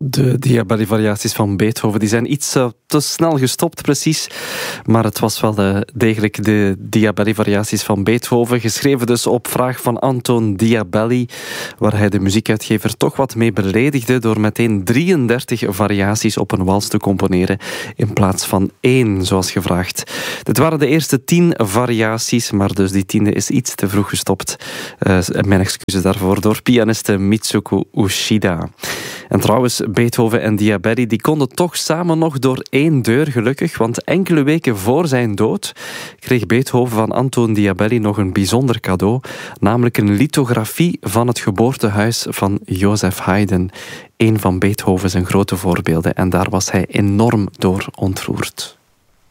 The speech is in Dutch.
De Diabelli-variaties van Beethoven die zijn iets te snel gestopt, precies. Maar het was wel degelijk de Diabelli-variaties van Beethoven. Geschreven dus op vraag van Anton Diabelli, waar hij de muziekuitgever toch wat mee beledigde door meteen 33 variaties op een wals te componeren in plaats van 1, zoals gevraagd. Dit waren de eerste 10 variaties, maar dus die 10e is iets te vroeg gestopt. Mijn excuses daarvoor door pianiste Mitsuko Ushida. En trouwens, Beethoven en Diabelli die konden toch samen nog door 1 deur, gelukkig, want enkele weken voor zijn dood kreeg Beethoven van Anton Diabelli nog een bijzonder cadeau, namelijk een lithografie van het geboortehuis van Joseph Haydn, een van Beethovens grote voorbeelden, en daar was hij enorm door ontroerd.